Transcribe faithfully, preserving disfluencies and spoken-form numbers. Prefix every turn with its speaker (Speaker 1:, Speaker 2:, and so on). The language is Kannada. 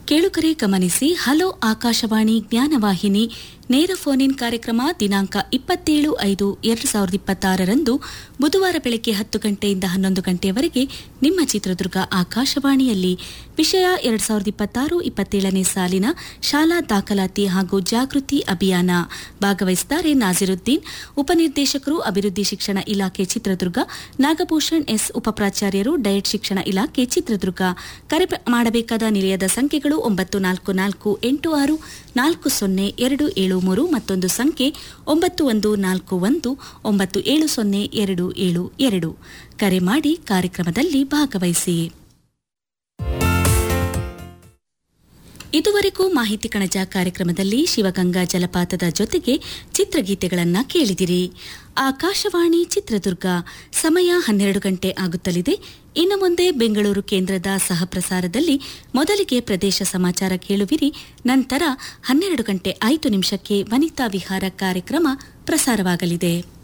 Speaker 1: ಕೇಳುಗರೆ ಗಮನಿಸಿ, ಹಲೋ ಆಕಾಶವಾಣಿ ಜ್ಞಾನವಾಹಿನಿ ನೇರ ಫೋನ್ ಇನ್ ಕಾರ್ಯಕ್ರಮ ದಿನಾಂಕ ಇಪ್ಪತ್ತೇಳು ಐದು ಎರಡು ಸಾವಿರದ ಇಪ್ಪತ್ತಾರರಂದು ಬುಧವಾರ ಬೆಳಗ್ಗೆ ಹತ್ತು ಗಂಟೆಯಿಂದ ಹನ್ನೊಂದು ಗಂಟೆಯವರೆಗೆ ನಿಮ್ಮ ಚಿತ್ರದುರ್ಗ ಆಕಾಶವಾಣಿಯಲ್ಲಿ. ವಿಷಯ ಎರಡು ಸಾವಿರದ ಇಪ್ಪತ್ತಾರು ಇಪ್ಪತ್ತೇಳನೇ ಸಾಲಿನ ಶಾಲಾ ದಾಖಲಾತಿ ಹಾಗೂ ಜಾಗೃತಿ ಅಭಿಯಾನ. ಭಾಗವಹಿಸಿದ್ದಾರೆ ನಾಜಿರುದ್ದೀನ್, ಉಪನಿರ್ದೇಶಕರು ಅಭಿವೃದ್ಧಿ ಶಿಕ್ಷಣ ಇಲಾಖೆ ಚಿತ್ರದುರ್ಗ, ನಾಗಭೂಷಣ್ ಎಸ್, ಉಪಪ್ರಾಚಾರ್ಯರು ಡಯಟ್ ಶಿಕ್ಷಣ ಇಲಾಖೆ ಚಿತ್ರದುರ್ಗ. ಕರೆ ಮಾಡಬೇಕಾದ ನಿಲಯದ ಸಂಖ್ಯೆಗಳು ಒಂಬತ್ತು ನಾಲ್ಕು ನಾಲ್ಕು ಎಂಟು ಆರು ನಾಲ್ಕು ಸೊನ್ನೆ ಎರಡು ಏಳು ಮೂರು, ಮತ್ತೊಂದು ಸಂಖ್ಯೆ ಒಂಬತ್ತು ಒಂದು ನಾಲ್ಕು ಒಂದು ಒಂಬತ್ತು ಏಳು ಸೊನ್ನೆ ಎರಡು ಏಳು ಎರಡು. ಕರೆ ಮಾಡಿ ಕಾರ್ಯಕ್ರಮದಲ್ಲಿ ಭಾಗವಹಿಸಿ. ಇದುವರೆಗೂ ಮಾಹಿತಿ ಕಣಜ ಕಾರ್ಯಕ್ರಮದಲ್ಲಿ ಶಿವಗಂಗಾ ಜಲಪಾತದ ಜೊತೆಗೆ ಚಿತ್ರಗೀತೆಗಳನ್ನು ಕೇಳಿದಿರಿ. ಆಕಾಶವಾಣಿ ಚಿತ್ರದುರ್ಗ, ಸಮಯ ಹನ್ನೆರಡು ಗಂಟೆ ಆಗುತ್ತಲಿದೆ. ಇನ್ನು ಮುಂದೆ ಬೆಂಗಳೂರು ಕೇಂದ್ರದ ಸಹಪ್ರಸಾರದಲ್ಲಿ ಮೊದಲಿಗೆ ಪ್ರದೇಶ ಸಮಾಚಾರ ಕೇಳುವಿರಿ. ನಂತರ ಹನ್ನೆರಡು ಗಂಟೆ ಐದು ನಿಮಿಷಕ್ಕೆ ವನಿತಾ ವಿಹಾರ ಕಾರ್ಯಕ್ರಮ ಪ್ರಸಾರವಾಗಲಿದೆ.